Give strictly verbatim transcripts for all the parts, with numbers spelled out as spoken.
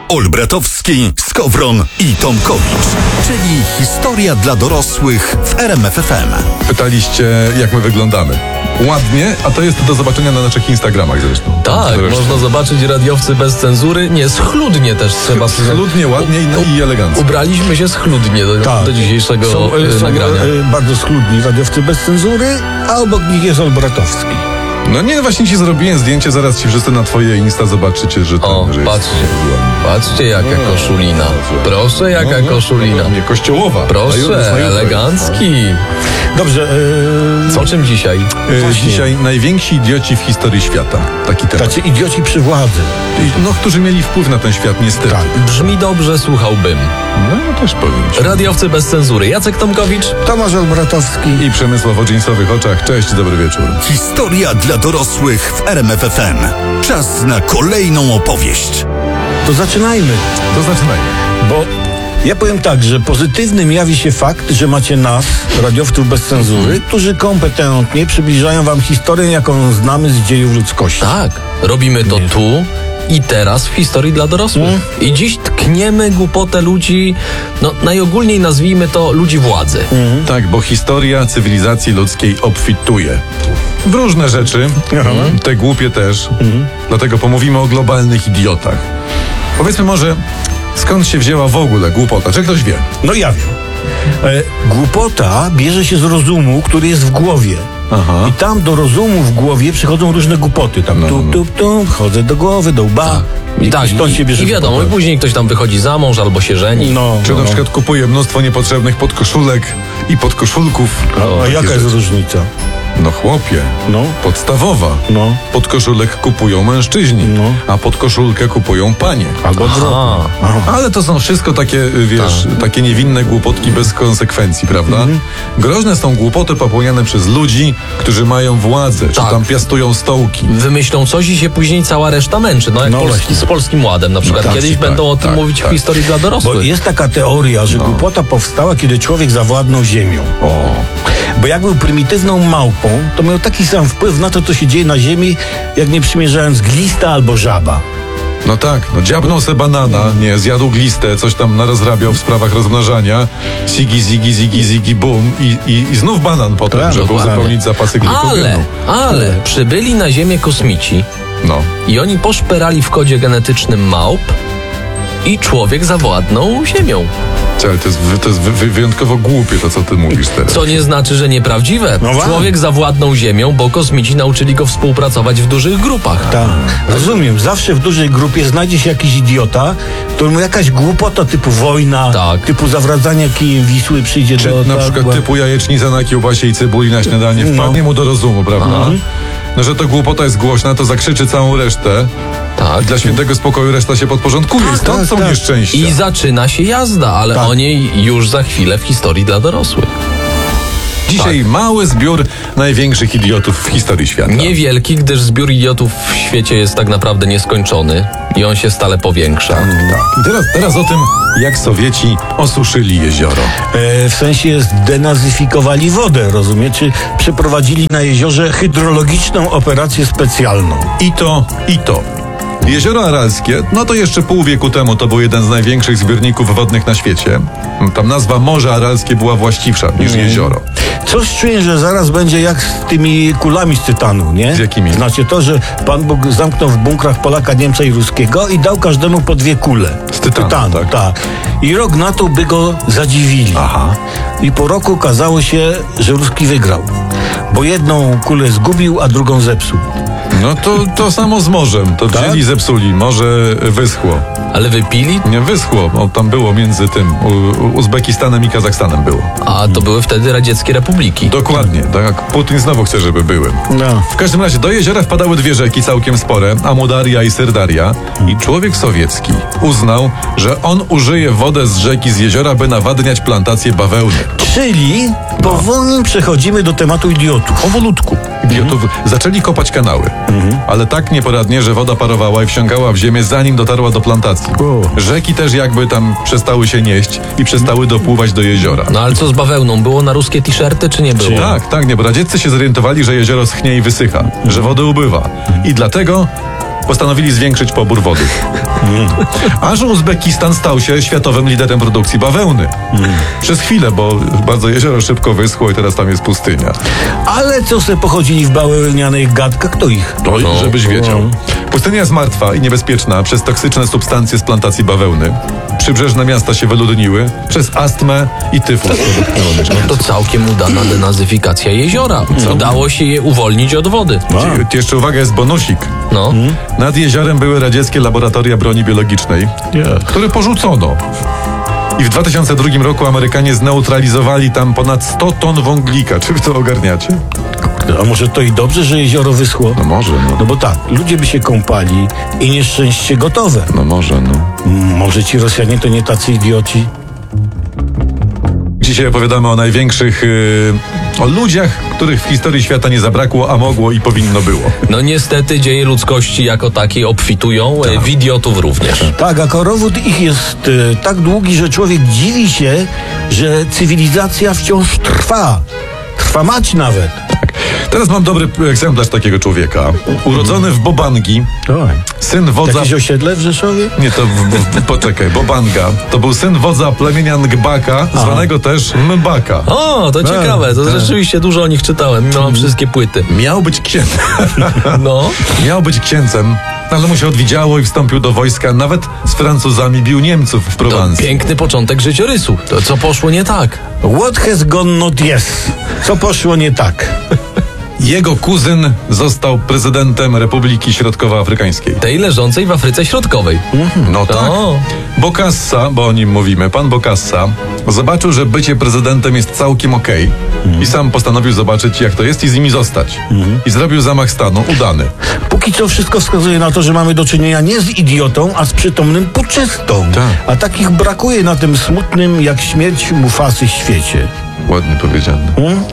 Olbratowski, Skowron i Tomkowicz, czyli historia dla dorosłych w R M F F M. Pytaliście, jak my wyglądamy. Ładnie, a to jest do zobaczenia na naszych Instagramach zresztą. Tak, zresztą. można zobaczyć radiowcy bez cenzury. Nie, schludnie też trzeba... Schludnie, ładnie i, i elegancko. Ubraliśmy się schludnie do, Tak. do dzisiejszego Są, y, są nagrania. y, bardzo schludni radiowcy bez cenzury, a obok nich jest Olbratowski. No nie, właśnie ci zrobiłem zdjęcie, zaraz ci wszyscy na twoje Insta zobaczycie, że ten, O, że patrzcie, jest... patrzcie jaka No. koszulina. Proszę, jaka No, no, koszulina. no, nie, kościołowa. Proszę, Na jutro, na jutro. elegancki. Dobrze, y, O czym dzisiaj? Y, Właśnie. Dzisiaj najwięksi idioci w historii świata. Taki temat. tacy idioci przy władzy. No, którzy mieli wpływ na ten świat, niestety. Tak. Brzmi dobrze, słuchałbym. No, no też powiem ci. Radiowcy bez cenzury. Jacek Tomkowicz. Tomasz Olbratowski. I Przemysław o dżinsowych oczach. Cześć, dobry wieczór. Historia dla dorosłych w R M F F M. Czas na kolejną opowieść. To zaczynajmy, To zaczynajmy. bo ja powiem tak, że pozytywnym jawi się fakt, że macie nas, radiowców bez cenzury, którzy kompetentnie przybliżają wam historię, jaką znamy z dziejów ludzkości. Tak, robimy to tu i teraz w historii dla dorosłych. Mm. I dziś tkniemy głupotę ludzi, no najogólniej nazwijmy to ludzi władzy. Tak, bo historia cywilizacji ludzkiej obfituje w różne rzeczy, Mhm. te głupie też. Dlatego pomówimy o globalnych idiotach. Powiedzmy może, skąd się wzięła w ogóle głupota? Czy ktoś wie? No ja wiem. E, głupota bierze się z rozumu, który jest w głowie. Aha. I tam do rozumu w głowie przychodzą różne głupoty. Tam No, tu, no. tu, tu, wchodzę do głowy, do łba. I tak, stąd się i, bierze i wiadomo, i głupota. później ktoś tam wychodzi za mąż albo się żeni. No, Czy no, na no. przykład kupuje mnóstwo niepotrzebnych podkoszulek i podkoszulków? A, a Takie jaka jest rzeczy. różnica? No chłopie, No, podstawowa. no. Podkoszulek kupują mężczyźni, No. a podkoszulkę kupują panie. Albo odwrotnie. Aha. Ale to są wszystko takie, y, wiesz, takie niewinne głupotki bez konsekwencji, prawda? Groźne są głupoty popełniane przez ludzi, którzy mają władzę, czy Tak. tam piastują stołki. Wymyślą coś i się później cała reszta męczy. No jak No Polski, właśnie. z Polskim Ładem na przykład. tak, Kiedyś tak, będą o tym tak, mówić tak. w historii dla Bo dorosłych. jest taka teoria, No. że głupota powstała, kiedy człowiek zawładnął ziemią. O, Bo jak był prymitywną małpą, to miał taki sam wpływ na to, co się dzieje na ziemi, jak nie przymierzając glista albo żaba. no tak, no dziabnął se banana, nie, zjadł glistę, coś tam narozrabiał w sprawach rozmnażania, sigi, zigi, zigi, zigi, bum i, i, i znów banan potem, Tak, żeby dokładnie. uzupełnić zapasy glikogenu. Ale, ale przybyli na Ziemię kosmici No. i oni poszperali w kodzie genetycznym małp i człowiek zawładnął Ziemią. Ale to jest, wy- to jest wy- wy- wyjątkowo głupie to, co ty mówisz teraz. Co nie znaczy, że nieprawdziwe. No właśnie. Człowiek zawładnął Ziemią, bo kosmici nauczyli go współpracować w dużych grupach. Tak. Rozumiem, zawsze w dużej grupie znajdzie się jakiś idiota, któremu jakaś głupota typu wojna, Tak. typu zawracania kijem Wisły przyjdzie Czy do... na tak, przykład bo- typu jajecznica na kiełbasie i cebuli na śniadanie No. wpadnie mu do rozumu, prawda? No, że to głupota jest głośna, to zakrzyczy całą resztę. Tak. Dla świętego spokoju reszta się podporządkuje. Tak, Stąd tak, są tak. nieszczęścia. I zaczyna się jazda, ale Tak. o niej już za chwilę w historii dla dorosłych. Dzisiaj mały zbiór największych idiotów w historii świata. Niewielki, gdyż zbiór idiotów w świecie jest tak naprawdę nieskończony i on się stale powiększa. Tak. I teraz, teraz o tym, jak Sowieci osuszyli jezioro. E, w sensie zdenazyfikowali wodę, rozumiecie? Przeprowadzili na jeziorze hydrologiczną operację specjalną. I to, i to. Jezioro Aralskie, no to jeszcze pół wieku temu to był jeden z największych zbiorników wodnych na świecie. Tam nazwa Morze Aralskie była właściwsza niż jezioro. Coś czuję, że zaraz będzie jak z tymi kulami z tytanu, nie? Z jakimi? Znacie to, że Pan Bóg zamknął w bunkrach Polaka, Niemca i Ruskiego i dał każdemu po dwie kule. Z tytanu, tak. tak. I rok na to by go zadziwili. Aha. I po roku okazało się, że Ruski wygrał. Bo jedną kulę zgubił, a drugą zepsuł. No to, to samo z morzem. To Tak? wzięli i zepsuli. Morze wyschło. Ale wypili, Nie wyschło, bo tam było między tym U- U- Uzbekistanem i Kazachstanem było. a to były wtedy radzieckie republiki. Dokładnie, tak. Putin znowu chce, żeby były. No. W każdym razie do jeziora wpadały dwie rzeki całkiem spore, Amudaria i Syrdaria. I człowiek sowiecki uznał, że on użyje wodę z rzeki z jeziora, by nawadniać plantacje bawełny. Czyli powoli przechodzimy do tematu idiotów. Powolutku. Idiotów zaczęli kopać kanały, ale tak nieporadnie, że woda parowała i wsiąkała w ziemię, zanim dotarła do plantacji. O. Rzeki też jakby tam przestały się nieść i przestały dopływać do jeziora. No ale co z bawełną? Było na ruskie t-shirty, czy nie było? Tak, tak, nie, bo radzieccy się zorientowali, że jezioro schnie i wysycha, że wody ubywa. I dlatego postanowili zwiększyć pobór wody. Aż Uzbekistan stał się światowym liderem produkcji bawełny. Przez chwilę, bo bardzo jezioro szybko wyschło i teraz tam jest pustynia. Ale co se pochodzili w bawełnianych gadkach, to ich. To no, żebyś wiedział. Pustynia jest martwa i niebezpieczna przez toksyczne substancje z plantacji bawełny. Przybrzeżne miasta się wyludniły przez astmę i tyfus. To całkiem udana denazyfikacja jeziora. Udało się je uwolnić od wody. Ci- Jeszcze uwaga, jest bonusik. No. Nad jeziorem były radzieckie laboratoria broni biologicznej, które porzucono. I w dwa tysiące drugim roku Amerykanie zneutralizowali tam ponad sto ton wąglika. Czy wy to ogarniacie? A może to i dobrze, że jezioro wyschło? No może, no. No bo tak, ludzie by się kąpali i nieszczęście gotowe. No może, no. Mm, Może ci Rosjanie to nie tacy idioci? Dzisiaj opowiadamy o największych, yy, o ludziach, których w historii świata nie zabrakło, a mogło i powinno było. No niestety dzieje ludzkości jako takie obfitują, e, w idiotów również. Tak, a korowód ich jest e, tak długi, że człowiek dziwi się, że cywilizacja wciąż trwa. Trwa mać nawet. Teraz mam dobry egzemplarz takiego człowieka. Urodzony w Bobangi, syn wodza... Jakieś osiedle w Rzeszowie? Nie, to w, w, poczekaj, Bobanga. To był syn wodza plemienia Ngbaka, zwanego też Mbaka. O, to ciekawe, to tak. rzeczywiście dużo o nich czytałem, miałem wszystkie płyty. Miał być księdzem. No. Miał być księdzem, ale mu się odwidziało i wstąpił do wojska. Nawet z Francuzami bił Niemców w To Prowansji. piękny początek życiorysu. To co poszło nie tak? What has gone not yes? Co poszło nie tak? Jego kuzyn został prezydentem Republiki Środkowoafrykańskiej. Tej leżącej w Afryce Środkowej. No tak. O. Bokassa, bo o nim mówimy, pan Bokassa zobaczył, że bycie prezydentem jest całkiem okej i sam postanowił zobaczyć, jak to jest i z nimi zostać. I zrobił zamach stanu, udany. Póki co wszystko wskazuje na to, że mamy do czynienia nie z idiotą, a z przytomnym puczystą. Tak. A takich brakuje na tym smutnym jak śmierć Mufasy świecie. Ładnie powiedziane.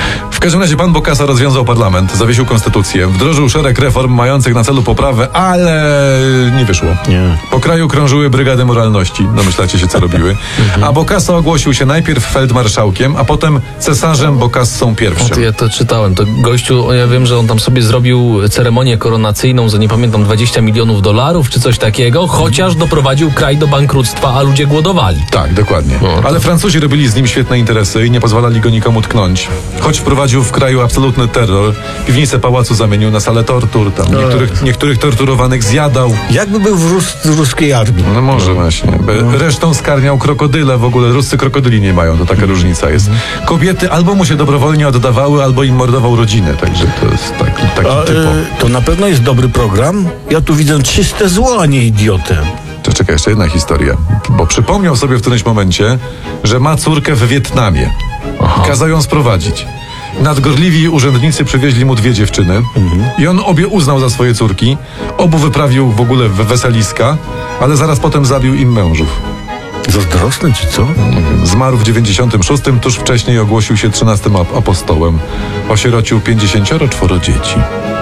W każdym razie pan Bokassa rozwiązał parlament, zawiesił konstytucję, wdrożył szereg reform mających na celu poprawę, ale nie wyszło. Nie. Po kraju krążyły brygady moralności, domyślacie się co robiły, a Bokassa ogłosił się najpierw feldmarszałkiem, a potem cesarzem Bokassą pierwszym. To ja to czytałem. To gościu, ja wiem, że on tam sobie zrobił ceremonię koronacyjną za nie pamiętam dwadzieścia milionów dolarów czy coś takiego, chociaż doprowadził kraj do bankructwa, a ludzie głodowali. Tak, dokładnie. No, to- Ale Francuzi robili z nim świetne interesy i nie pozwalali go nikomu tknąć. Choć wprowadził w kraju absolutny terror, piwnicę pałacu zamienił na salę tortur, tam niektórych, niektórych torturowanych zjadał. Jakby był w, rus- w ruskiej armii. No może właśnie. Be- Resztą skarmiał krokodyle, w ogóle Ruscy krokodyli nie mają, to taka różnica jest. Kobiety albo mu się dobrowolnie oddawały, albo im mordował rodzinę, także to jest taki, taki A, typo. y, to na pewno jest dobry program. Ja tu widzę czyste zło, a nie idiotę. To czekaj, jeszcze jedna historia. Bo przypomniał sobie w którymś momencie, że ma córkę w Wietnamie. Kazał ją sprowadzić. Nadgorliwi urzędnicy przywieźli mu dwie dziewczyny i on obie uznał za swoje córki. Obu wyprawił w ogóle w weseliska, ale zaraz potem zabił im mężów. Zazdrosny czy co? Zmarł w dziewięćdziesiątym szóstym, tuż wcześniej ogłosił się trzynastym ap- apostołem. Osierocił pięćdziesięcioro czworo dzieci.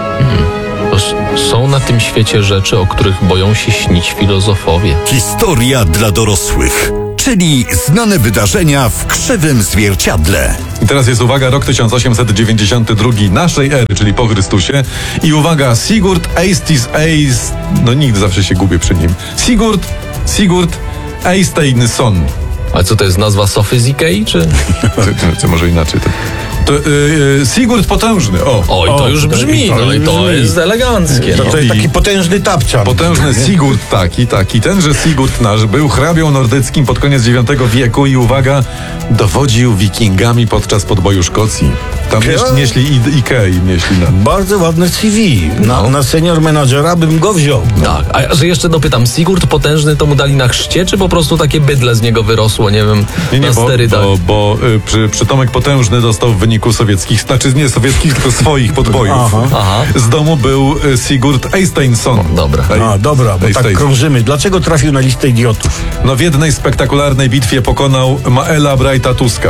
To s- są na tym świecie rzeczy, o których boją się śnić filozofowie. Historia dla dorosłych, czyli znane wydarzenia w krzywym zwierciadle. I teraz jest uwaga, rok tysiąc osiemset dziewięćdziesiąty drugi naszej ery, czyli po Chrystusie. I uwaga, Sigurd Eystis Eys... No nigdy zawsze się gubię przy nim. Sigurd, Sigurd Eysteinsson. A co to jest nazwa Sofy z Ikei, czy? Czy, czy, czy może inaczej? To, to, yy, Sigurd Potężny, o. Oj, to O, już to- brzmi, to no i już to brzmi. jest eleganckie. To, No. to jest I- taki potężny tapczan. Potężny Sigurd taki, taki. Tenże Sigurd nasz był hrabią nordyckim pod koniec dziewiątego wieku i uwaga, dowodził wikingami podczas podboju Szkocji. Tam Ja? nieś, nieśli I- Ikei, nieśli na... Bardzo ładne C V. Na, No. na senior menadżera bym go wziął. Tak, a że jeszcze dopytam, Sigurd Potężny to mu dali na chrzcie, czy po prostu takie bydle z niego wyrosło, nie wiem, Nie, nie, na bo, sterydach? bo, bo y, przy, przytomek potężny dostał w wyniku sowieckich, znaczy nie sowieckich, tylko swoich podbojów. Aha. Aha. Z domu był y, Sigurd Eysteinsson. Dobra. Ej- A, dobra, bo tak Eystein. krążymy. Dlaczego trafił na listę idiotów? No w jednej spektakularnej bitwie pokonał Maela Brighta Tuska.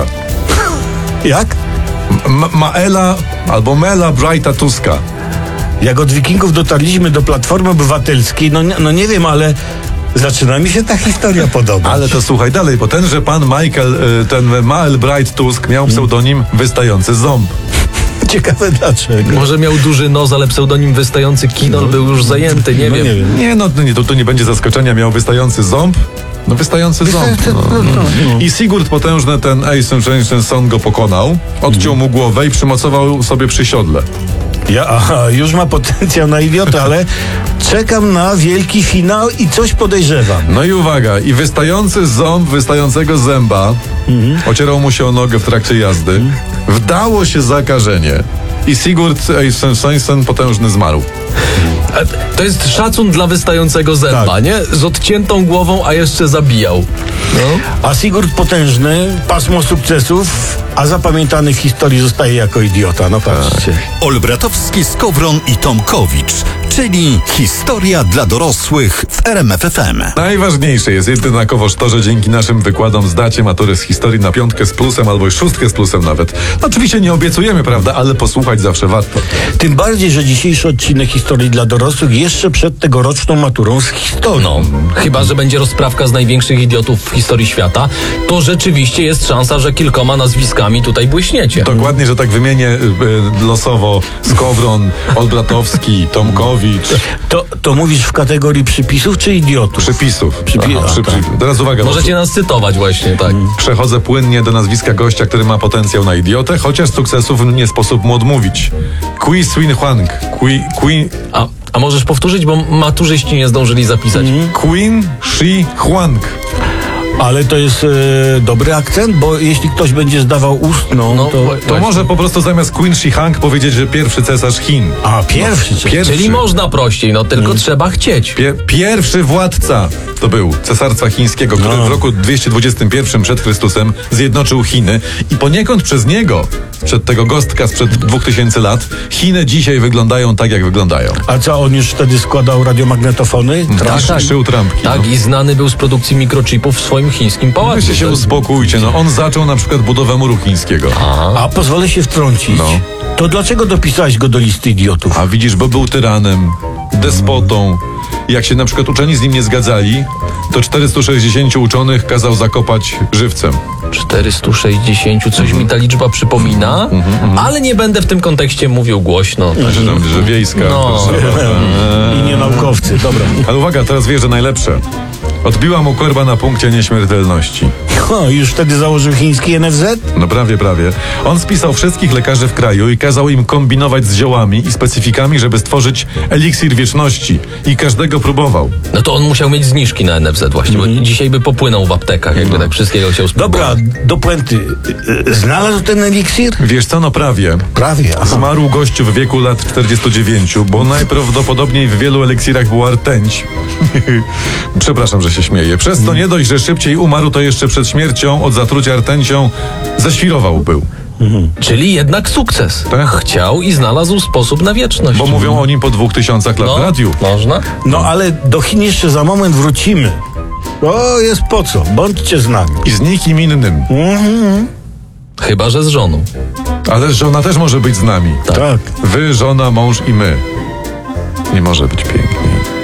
Jak? M- Maela albo Mela Brighta Tuska. Jak od wikingów dotarliśmy do Platformy Obywatelskiej, no, nie- no nie wiem, ale zaczyna mi się ta historia podobać. Ale to słuchaj dalej, bo tenże pan Michael, y, ten Mael Bright Tusk miał pseudonim Wystający Ząb. Ciekawe dlaczego. Może miał duży nos, ale pseudonim wystający Kinol był już zajęty, nie No wiem. nie wiem. Nie, no nie, to, to nie będzie zaskoczenia, miał wystający ząb. No wystający ząb. No. I Sigurd potężny, ten Eystein go pokonał, odciął mu głowę i przymocował sobie przy siodle. Ja, aha, już ma potencjał na idiota, ale czekam na wielki finał i coś podejrzewam. No i uwaga, i wystający ząb wystającego zęba ocierał mu się o nogę w trakcie jazdy. Wdało się zakażenie. I Sigurd Eystein potężny zmarł. E, To jest szacun dla wystającego zęba, Tak. nie? Z odciętą głową, a jeszcze zabijał. No. A Sigurd potężny, pasmo sukcesów, a zapamiętany w historii zostaje jako idiota. No patrzcie. Olbratowski, Skowron i Tomkowicz, czyli historia dla dorosłych w R M F F M. Najważniejsze jest jednakowoż to, że dzięki naszym wykładom zdacie maturę z historii na piątkę z plusem albo i szóstkę z plusem nawet. No, oczywiście nie obiecujemy, prawda, ale posłuchać zawsze warto. Tym bardziej, że dzisiejszy odcinek historii dla dorosłych jeszcze przed tegoroczną maturą z historii. No, chyba że będzie rozprawka z największych idiotów w historii świata, to rzeczywiście jest szansa, że kilkoma nazwiskami tutaj błyśniecie. Dokładnie, że tak wymienię y, y, losowo Skowron, Olbratowski, Tomkowicz, To, to mówisz w kategorii przypisów czy idiotów? przypisów. Przypi- Aha, a, przypi- tak. Teraz uwaga, bo Możecie nas cytować właśnie, tak. przechodzę płynnie do nazwiska gościa, który ma potencjał na idiotę, chociaż sukcesów nie sposób mu odmówić. Kui Swin Huang. Kui, Kui, A, a możesz powtórzyć, bo maturzyści nie zdążyli zapisać. Queen Shi Huang. Ale to jest e, dobry akcent, bo jeśli ktoś będzie zdawał ustną, No, to... To Właśnie. może po prostu zamiast Queen Shi Huang powiedzieć, że pierwszy cesarz Chin. A, pierwszy. czy- Pierwszy. Czyli można prościej, no tylko trzeba chcieć. Pie- pierwszy władca to był cesarstwa chińskiego, który No. w roku dwieście dwudziestym pierwszym przed Chrystusem zjednoczył Chiny i poniekąd przez niego, przed tego gostka sprzed dwóch tysięcy lat, Chiny dzisiaj wyglądają tak, jak wyglądają. A co, on już wtedy składał radiomagnetofony? Tak, tak. szył trampki. Tak, no. i znany był z produkcji mikrochipów w swoim chińskim pałacu. Weźcie się To- uspokójcie, no on zaczął na przykład budowę muru chińskiego. A pozwolę się wtrącić. No. To dlaczego dopisałeś go do listy idiotów? A widzisz, bo był tyranem, despotą. Jak się na przykład uczeni z nim nie zgadzali, to czterystu sześćdziesięciu uczonych kazał zakopać żywcem. czterysta sześćdziesiąt, coś mi ta liczba przypomina, ale nie będę w tym kontekście mówił głośno. Tak. Że, tam, że wiejska. No. proszę. I nie naukowcy, dobra. Ale uwaga, teraz wie, że najlepsze. Odbiła mu korba na punkcie nieśmiertelności. O, już wtedy założył chiński N F Z? No prawie, prawie. On spisał wszystkich lekarzy w kraju i kazał im kombinować z ziołami i specyfikami, żeby stworzyć eliksir wieczności. I każdego próbował. No to on musiał mieć zniżki na N F Z właśnie, bo dzisiaj by popłynął w aptekach, jakby tak wszystkiego chciał spróbować. Dobra, do puenty. Y, y, Znalazł ten eliksir? Wiesz co, no prawie. Prawie. Aha. Zmarł gościu w wieku lat czterdziestu dziewięciu, bo najprawdopodobniej w wielu eliksirach była rtęć. Przepraszam, że się śmieję. Przez to nie dość, że szybciej umarł, to jeszcze przed śmiercią od zatrucia rtęcią zaświrował był. Czyli jednak sukces. Tak. Chciał i znalazł sposób na wieczność. Bo mówią o nim po dwóch tysiącach lat no, w radiu. Można? No ale do Chin jeszcze za moment wrócimy. O, jest po co. Bądźcie z nami. I z nikim innym. Chyba, że z żoną. Ale żona też może być z nami. Tak. Wy, żona, mąż i my. Nie może być piękniej.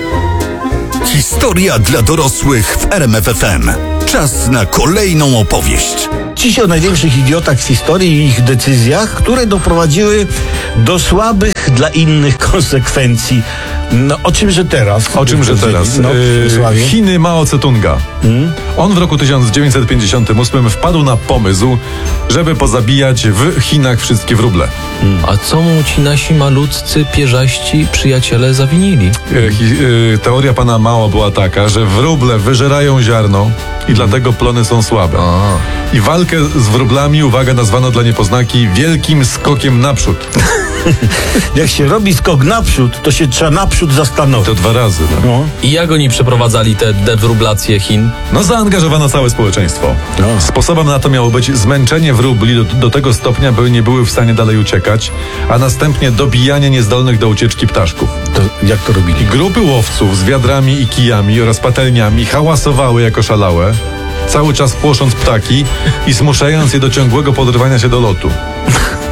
Historia dla dorosłych w R M F F M. Czas na kolejną opowieść. Dziś o największych idiotach w historii i ich decyzjach, które doprowadziły do słabych dla innych konsekwencji. No, o czymże teraz? O czymże teraz? No, Yy, Sławie. Chiny Mao Tse-tunga. On w roku tysiąc dziewięćset pięćdziesiątym ósmym wpadł na pomysł, żeby pozabijać w Chinach wszystkie wróble. A co mu ci nasi malutcy, pierzaści przyjaciele zawinili? Yy, hi- yy, teoria pana Mao była taka, że wróble wyżerają ziarno i dlatego plony są słabe. A. I walkę z wróblami, uwaga, nazwano dla niepoznaki wielkim skokiem naprzód. Jak się robi skok naprzód, to się trzeba naprzód zastanowić. To dwa razy. Tak? No. I jak oni przeprowadzali te dewrublacje Chin? No zaangażowano całe społeczeństwo. No. Sposobem na to miało być zmęczenie wróbli do, do tego stopnia, by nie były w stanie dalej uciekać, a następnie dobijanie niezdolnych do ucieczki ptaszków. To jak to robili? Grupy łowców z wiadrami i kijami oraz patelniami hałasowały jako szalałe, cały czas płosząc ptaki i zmuszając je do ciągłego podrywania się do lotu.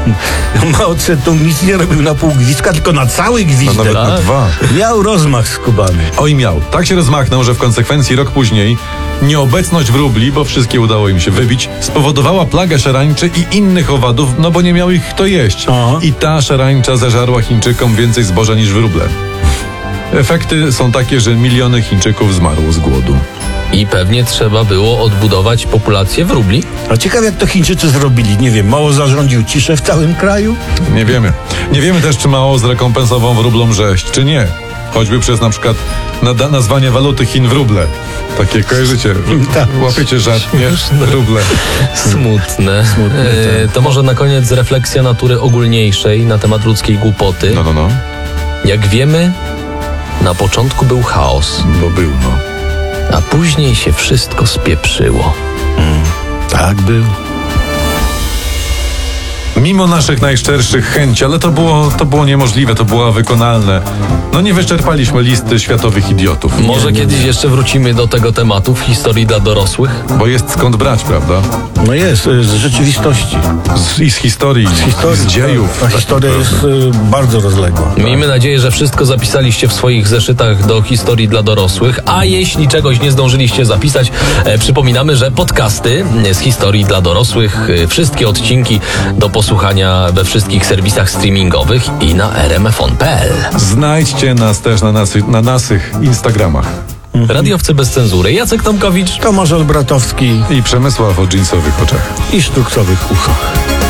Mao Tse-tung nic nie robił na pół gwizdka, tylko na cały No gwizdek. nawet na Tak. dwa. Miał rozmach skubany. Oj miał. Tak się rozmachnął, że w konsekwencji rok później nieobecność w rubli, bo wszystkie udało im się wybić, spowodowała plagę szarańczy i innych owadów, no bo nie miał ich kto jeść. Aha. I ta szarańcza zażarła Chińczykom więcej zboża niż w ruble. Efekty są takie, że miliony Chińczyków zmarło z głodu. I pewnie trzeba było odbudować populację w rubli. A ciekawe, jak to Chińczycy zrobili. Nie wiem, Mao zarządził ciszę w całym kraju? Nie wiemy. Nie wiemy też, czy Mao zrekompensował rublom rzeź, czy nie. Choćby przez na przykład nada- nazwanie waluty Chin w ruble. Takie kojarzycie. Tak. Łapiecie żart, nie? Ruble. Smutne. Smutne, E, to może na koniec refleksja natury ogólniejszej na temat ludzkiej głupoty. No, no, no. Jak wiemy, na początku był chaos, Bo był, no. a później się wszystko spieprzyło. Tak był. Mimo naszych najszczerszych chęci, ale to było, to było niemożliwe, to było wykonalne. No nie wyczerpaliśmy listy światowych idiotów. Może nie, kiedyś nie. jeszcze wrócimy do tego tematu w historii dla dorosłych. Bo jest skąd brać, prawda? No jest, y, z rzeczywistości. Z, I z historii, Z historii. z dziejów. Ta historia jest y, bardzo rozległa. Miejmy nadzieję, że wszystko zapisaliście w swoich zeszytach do historii dla dorosłych, a jeśli czegoś nie zdążyliście zapisać, e, przypominamy, że podcasty z historii dla dorosłych, e, wszystkie odcinki do posłuchania we wszystkich serwisach streamingowych i na r m f on kropka p l. Znajdźcie nas też na, nasy, na naszych Instagramach. Radiowcy bez cenzury. Jacek Tomkowicz. Tomasz Olbratowski I Przemysław o dżinsowych oczach. i sztuksowych uszach.